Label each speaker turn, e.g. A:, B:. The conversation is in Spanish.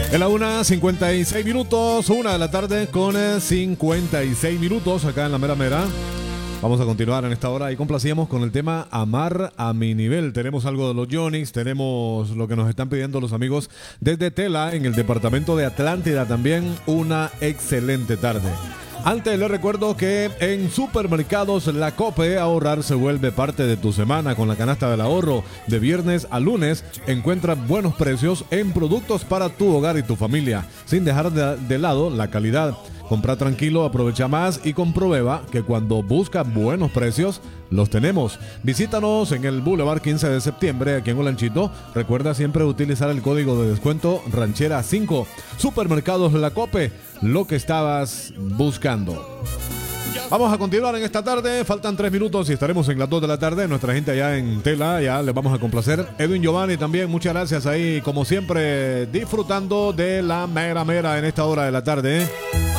A: En la 1:56 minutos, 1 de la tarde con 56 minutos acá en la Mera Mera. Vamos a continuar en esta hora y complacíamos con el tema Amar a mi nivel. Tenemos algo de los Yonix, tenemos lo que nos están pidiendo los amigos desde Tela en el departamento de Atlántida también. Una excelente tarde. Antes les recuerdo que en Supermercados La Cope ahorrar se vuelve parte de tu semana con la canasta del ahorro. De viernes a lunes encuentra buenos precios en productos para tu hogar y tu familia, sin dejar de lado la calidad. Compra tranquilo, aprovecha más y comprueba que cuando buscas buenos precios, los tenemos. Visítanos en el Boulevard 15 de septiembre, aquí en Olanchito. Recuerda siempre utilizar el código de descuento Ranchera 5. Supermercados La Cope, lo que estabas buscando. Vamos a continuar en esta tarde, faltan 3 minutos y estaremos en las 2 de la tarde. Nuestra gente allá en Tela, ya les vamos a complacer. Edwin Giovanni también, muchas gracias ahí, como siempre, disfrutando de la Mera Mera en esta hora de la tarde.